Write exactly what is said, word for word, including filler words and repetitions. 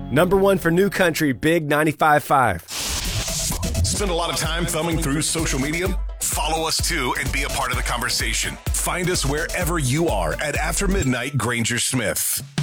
Number one for New Country, Big ninety-five point five. Spend a lot of time thumbing through social media? Follow us too and be a part of the conversation. Find us wherever you are at After Midnight Granger Smith.